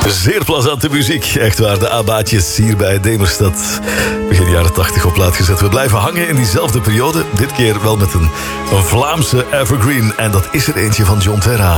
Zeer plezante muziek. Echt waar, de abaatjes hier bij Demerstad. Begin jaren 80 op plaat gezet. We blijven hangen in diezelfde periode. Dit keer wel met een Vlaamse evergreen. En dat is er eentje van John Terra.